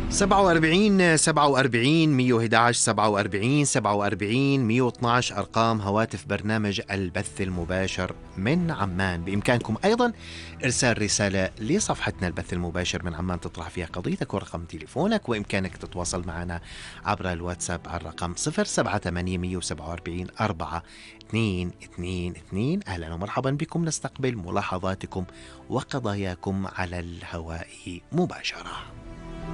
47 111 47 112 أرقام هواتف برنامج البث المباشر من عمان. بإمكانكم أيضا إرسال رسالة لصفحتنا البث المباشر من عمان تطرح فيها قضيتك ورقم تليفونك، وإمكانك تتواصل معنا عبر الواتساب على الرقم 078 147 4222. أهلا ومرحبا بكم، نستقبل ملاحظاتكم وقضاياكم على الهواء مباشرة.